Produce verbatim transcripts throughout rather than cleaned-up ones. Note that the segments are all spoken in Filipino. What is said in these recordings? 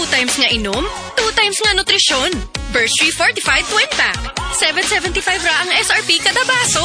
Two times nga inom, two times nga nutrisyon. Birch Tree Fortified Twin Pack. seven seventy-five ra ang S R P kada baso.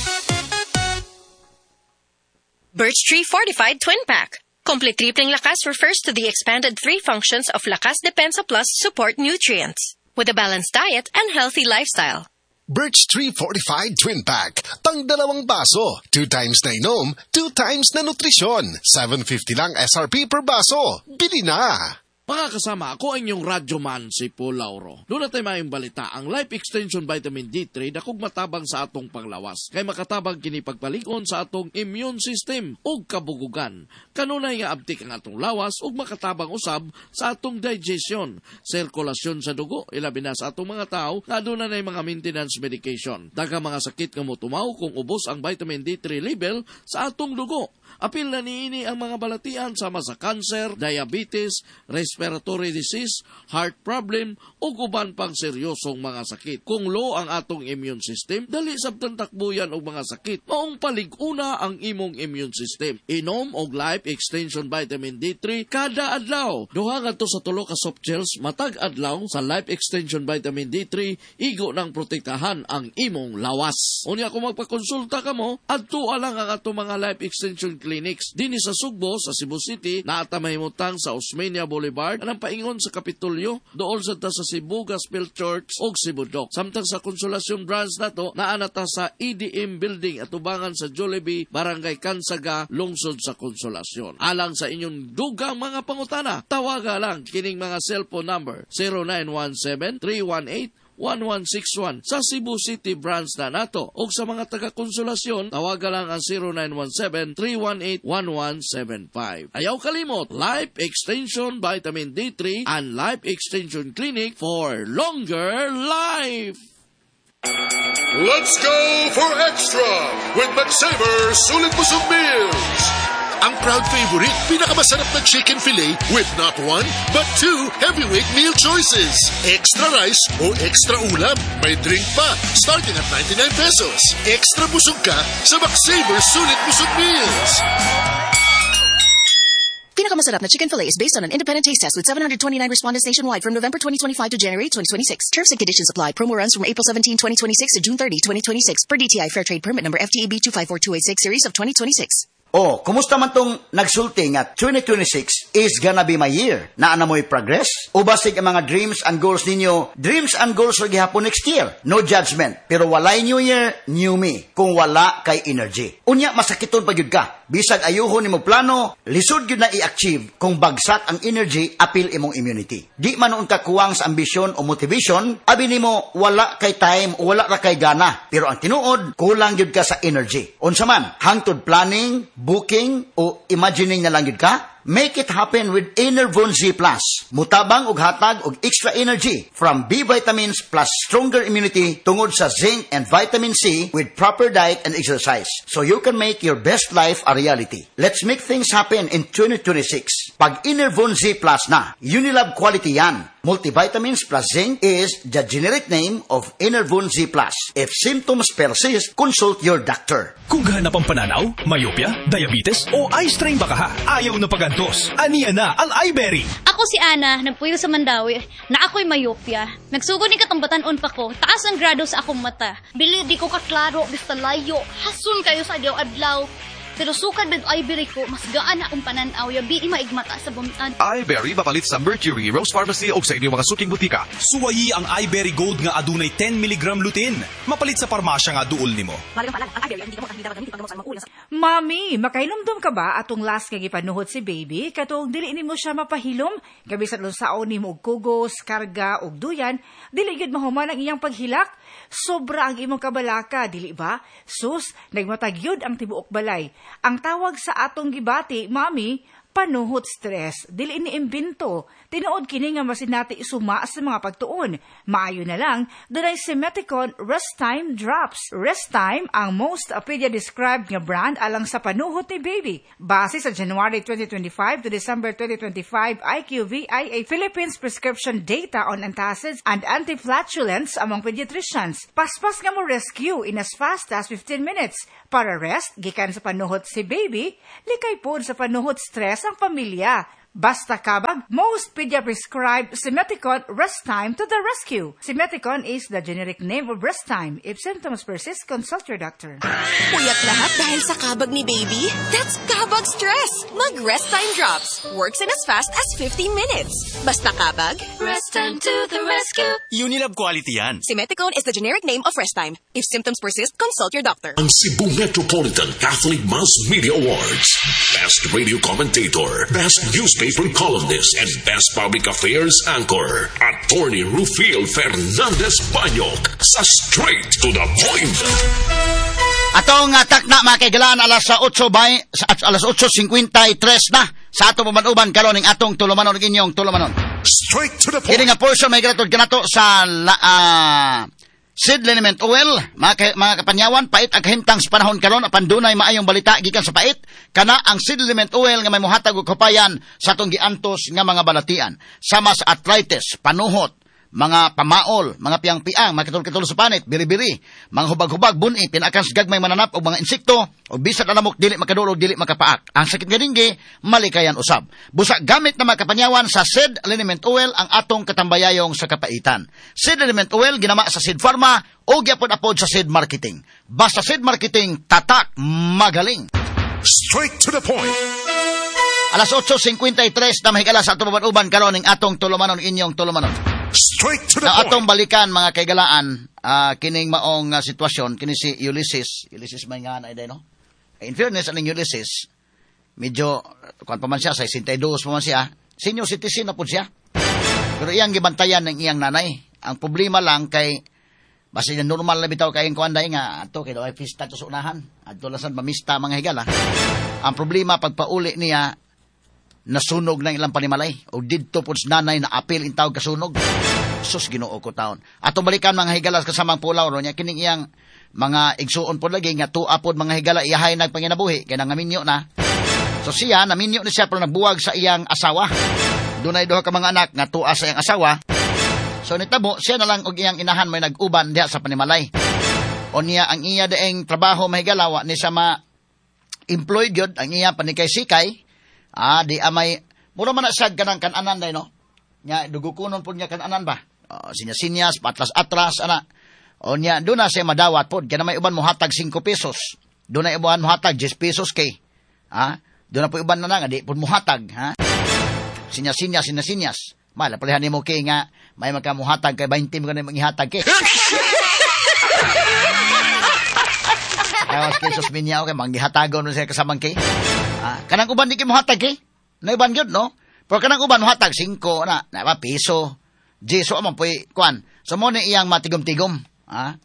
Birch Tree Fortified Twin Pack. Complete tripling lakas refers to the expanded three functions of Lakas Depensa Plus support nutrients with a balanced diet and healthy lifestyle. Birch Tree Fortified Twin Pack. Tang dalawang baso. Two times na inom, two times na nutrisyon. seven fifty lang S R P per baso. Bili na! Mga kasama, ako ang inyong radyoman si Paul Lauro. Doon natin mayong balita, ang Life Extension Vitamin D three dakog matabang sa atong panglawas. Kay makatabang kini pagpalikon sa atong immune system ug kabugugan. Kanunay nga abtik ang atong lawas ug makatabang usab sa atong digestion, sirkulasyon sa dugo, ilabi na sa atong mga tao na aduna nay mga maintenance medication. Daghang mga sakit nga motumaw kung ubos ang vitamin D three level sa atong dugo. Apil na niini ang mga balatian sama sa cancer, diabetes, respiratory disease, heart problem, o uban pang seryosong mga sakit. Kung low ang atong immune system, dali sabtang takbuyan og mga sakit. Maong palig-una ang imong immune system. Inom og Life Extension Vitamin D three kada adlaw. Duha ngadto sa tulo ka soft gels matag adlaw sa Life Extension Vitamin D three, igo nang protektahan ang imong lawas. Unya kung magpakonsulta ka mo, adto lang ang atong mga Life Extension clinics dinhi sa Sugbo sa Cebu City, naata mahimutang sa Osmeña Boulevard, anang paingon sa Kapitolyo, dool sa ta sa Cebu Gospel Church ug Cebu Doc. Samtang sa Konsolasyon branch nato, naana ta sa E D M building at ubangan sa Jollibee, Barangay Kansaga, lungsod sa Konsolasyon. Alang sa inyong dugang mga pangutana, tawaga lang kining mga cellphone number zero nine one seven, three one eight, one one six one sa Cebu City branch na nato. O sa mga taga-konsolasyon, tawaga lang ang zero nine one seven, three one eight, one one seven five. Ayaw kalimot, Life Extension Vitamin D three and Life Extension Clinic for longer life. Let's go for extra with McSaver Sulit Busog Meals. Ang proud favorite, pinakamasarap na chicken fillet with not one, but two heavyweight meal choices. Extra rice o extra ulam. May drink pa, starting at ninety-nine pesos. Extra busog ka sa McSaver Sulit Busog Meals. Pinakamasarap na chicken fillet is based on an independent taste test with seven hundred twenty-nine respondents nationwide from November twenty twenty-five to January twenty twenty-six. Terms and conditions apply. Promo runs from April seventeenth, twenty twenty-six to June thirtieth, twenty twenty-six per D T I Fair Trade Permit number F T E B two five four two eight six series of twenty twenty-six. Oh, kumusta man tong nagsulti nga twenty twenty-six is gonna be my year? Naa na mo'y progress? O basig ang mga dreams and goals ninyo? Dreams and goals ra gihapon next year. No judgment. Pero walay new year, new me. Kung wala kay energy. Unya, masakiton pa yun ka. Bisag ayuhon nimo plano, lisod yun na i-achieve kung bagsak ang energy, apil imong immunity. Di man noon ka kuwang sa ambisyon o motivation, abi nimo wala kay time o wala ra kay gana. Pero ang tinuod, kulang yun ka sa energy. Unsa man, hangtod planning, booking, o imagining na lang yun ka? Make it happen with Enervon Z Plus. Mutabang ug hatag og extra energy from B vitamins plus stronger immunity tungod sa zinc and vitamin C with proper diet and exercise. So you can make your best life a reality. Let's make things happen in twenty twenty-six. Pag Enervon Z Plus na, Unilab quality yan. Multivitamins plus zinc is the generic name of Enervon Z Plus. If symptoms persist, consult your doctor. Kung ganap ang pananaw, myopia, diabetes, o eye strain baka ha, ayaw na pagantos. Aniya na ang iBerry. Ako si Ana, nagpuyo sa Mandawi, na ako'y myopia. Nagsugod ni katambatan-on pa ko, taas ang grado sa akong mata. Bili di ko kaklaro, basta layo, hasun kayo sa adlaw-adlaw. Pero sukad ng iBerry ko, mas gaan na akong pananaw, yabi maigmata sa bumitan. iBerry mapalit sa Mercury, Rose Pharmacy o sa inyong mga suking butika. Suwayi ang iBerry Gold nga adunay ten milligram lutein. Mapalit sa parmasya nga duol nimo. Mami, makailumdum ka ba atong last nga gipanuhot si baby? Katong dili nimo siya mapahilom, gabisan lunsaon nimo og kugos, karga og duyan, dili gyud mahuman ang iyang paghilak. Sobra ang imong kabalaka, dili ba? Sus, nagmatagyod ang tibuok balay. Ang tawag sa atong gibati, Mami, panuhot stress. Dili ni imbento. Tinuod kini nga masinati isuma sa mga pagtuon. Maayo na lang, dunay si Meticon Rest Time Drops. Rest Time ang most appedia described nga brand alang sa panuhot ni baby. Base sa January twenty twenty-five to December twenty twenty-five I Q V I A Philippines prescription data on antacids and antiflatulence among pediatricians. Paspas nga mo rescue in as fast as fifteen minutes. Para rest, gikan sa panuhot si baby, likay po sa panuhot stress ang pamilya. Basta kabag, most pedia-prescribed Simeticon Restime to the rescue. Simeticon is the generic name of Restime. If symptoms persist, consult your doctor. Puyat lahat dahil sa kabag ni baby? That's kabag stress! Mag Restime Drops. Works in as fast as fifteen minutes. Basta kabag, Restime to the rescue. Unilab quality yan. Simeticon is the generic name of Restime. If symptoms persist, consult your doctor. Ang Cebu Metropolitan Catholic Mass Media Awards. Best Radio Commentator, Best Newspaper Columnist, and Best Public Affairs Anchor. Attorney Rufil Fernandez Banyok sa Straight to the Point. Atong uh, takna mga kaigalan alas eight bay, sa, alas eight fifty-three na sa atong pamanuban karon ning atong tulumanon inyong tulumanon. Straight to the point. Kini nga portion may gratod kanato sa la, uh, seed liniment oil, mga, mga kapanyawan, pait ag himtang sa panahon karon apan dunay maayong balita gikan sa pait, kana ang seed liniment oil nga may mohatag og kapayan sa atong giantos nga mga balatian, sama sa arthritis, panuhot, mga pamaol, mga piyang-piang, mga kitol-kitol sa panit, biri-biri, mga hubag-hubag, buni, pinakan sa gagmay mananap o mga insekto, o bisag alamok, dili makadulog, dili makapaak. Ang sakit nga dinggi, malikayan usab. Busa gamit na mga kapanyawan sa seed liniment oil ang atong katambayayong sa kapaitan. Seed liniment oil ginama sa Seed Pharma o gyapon-apod sa Seed Marketing. Basta Seed Marketing, tatak, magaling. Straight to the point. Alas eight fifty-three na mahigala sa atong uban karon ning atong tulumanon inyong tulumanon. Straight to the na point. atong balikan mga kaigalaan, uh, kining maong uh, sitwasyon, kini si Ulysses. Ulysses may nga na iday, no? In fairness, aning Ulysses, medyo, kuwan pa man siya, sa sixty-two pa man siya, senior citizen na po siya. Pero iyang gibantayan ng iyang nanay. Ang problema lang kay, basta yung normal na bitaw kayong kuwan dahi nga, ato, kaya daw ay pista to sa unahan. Ato lasan mamista mga higala. Ang problema, pagpauli niya, nasunog ng ilang panimalay o didto po sa nanay na apil in tawag kasunog. Sus, Ginoo ko taon. Atong balikan mga higala kasamang pulaw ro nya kining iyang mga igsuon pod lagi nga tuwa pod mga higala iyahay nagpanginabuhi kay nangaminyo na. So siya naminyo na siya pero nagbuwag sa iyang asawa. Dunay duha ka mga anak nga tuwa sa iyang asawa. So nitabo siya na lang og iyang inahan may nag-uban diha sa panimalay. O niya ang iya daeng trabaho mahigala wa ni sa ma employed gyud ang iya panikay-sikay. Ah, di amay, mura man na siya ganang kananan day, no? Nya, dugukunon po niya kananan ba? Uh, sinya-sinyas, patras-atras, ana. O niya, doon na siya madawat po. Kaya na may uban mo hatag five pesos. Doon na ibuhan mo hatag ten pesos kay. Ha? Doon na po iban na nga, di po mo hatag, ha? Sinya-sinyas, sinya-sinyas. Mala, palihan mo kay nga, may magkamuhatag kay twenty mo ka na manghihatag kay. Kawas kay sus minyaw kay, manghihatagon mo siya kasamang kay. Ah, kanang uban di kay mohatag kay. Naiban gyud no. Pero kanang uban mohatag five na, na ba piso. Jeso man poy kwan. So mo ni iyang matigom-tigom, ha?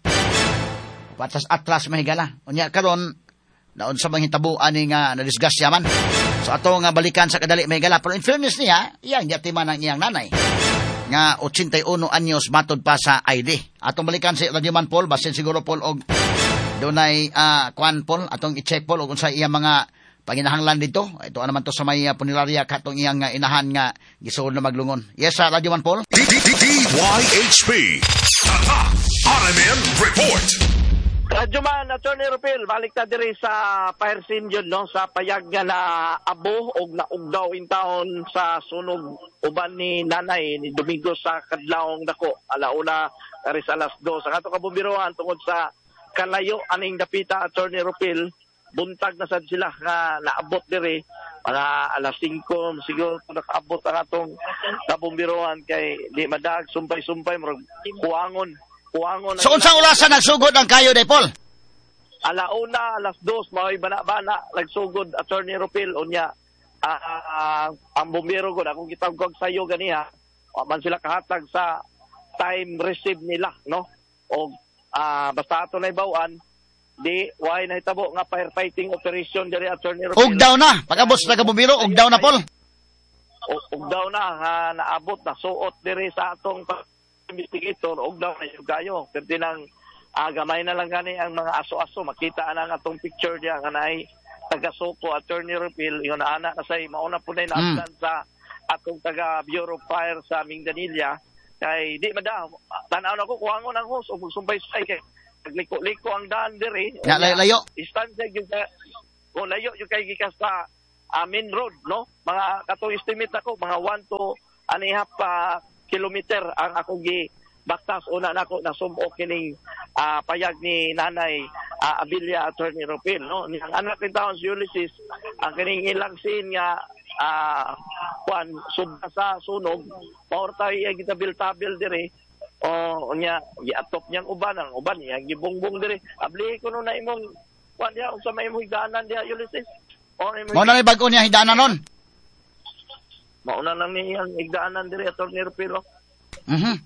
Patas atras mahigala. Unya karon naon sa manghitabo ani nga nadisgasya man. So ato nga balikan sa kadali mahigala. Pero in fairness niya, iyang yatiman ang iyang nanay. Nga eighty-one anyos matod pa sa I D. Atong balikan si Radyo Man Paul, basin siguro Paul og dunay uh, kwan Paul atong i-check Paul og unsa iyang mga panginahanglan dito. Ito naman to sa may uh, puniraria katong iyang uh, inahan nga gisuod na maglungon. Yes, sa Radyo Man Paul. D Y H P Tatak R M N Report. Radyo Man, Attorney Rupil, balik ta diri sa fire scene yun, no? Sa payag nga na abo og naugdaw in town sa sunog uban ni nanay ni Domingo sa kadlawong dako. Alauna, aris alas dos. Ang ato kabumbirohan tungod sa kalayo aning dapita, Attorney Rupil, buntag na sad sila nga naabot diri mga alas cinco siguro nakaabot ang atong kabumbirohan kay di madag sumpay-sumpay murag kuwangon kuwangon. So unsang orasan nagsugod ang kayo day Paul? Alauna alas dos mao'y bana-bana nagsugod, Attorney Rupil, unya uh, uh, ang bumbiro ko akong gitawag sayo ganiha man sila kahatag sa time receive nila, no? O uh, basta ato na ibawaan di why nahitabo nga firefighting operation diri, Attorney Rupil. Og daw na pag-abot sa kabumiro, og daw na Paul. Og daw na ha, naabot na suot diri sa atong investigator og daw na yung kayo. Pero tinang uh, gamay na lang gani ang mga aso-aso. Makita na ang atong picture diya nga naay taga-Soko, Attorney Rupil, yung naana na say mauna po na inabdan mm. sa atong taga Bureau of Fire sa Mindanilla. Kay di mada tanaw na ko kuwangon ang host o magsumpay-sumpay kay nagliko-liko ang daan diri. Ya layo. Istansya yung kung layo yung kay gikas sa uh, main road, no? Mga katong estimate ako, mga one to and a half uh, kilometer ang ako gi baktas una nako na sumuo kining uh, payag ni Nanay uh, Abilia Attorney Ropil, no? Ang anak ni taon si Ulysses, ang kining ilang scene nga uh, kwan subra sa sunog, maor tayo yung gitabil-tabil dire, o nya giatop niyang uban, ang uban niya gibungbong dire. Abli ko no na imong kwan diha unsa may imong higdanan diha Ulysses. O Mo na may bag-o niya hidana nun. Mauna lang niyang higdaanan dire Attorney Ropil. Mhm.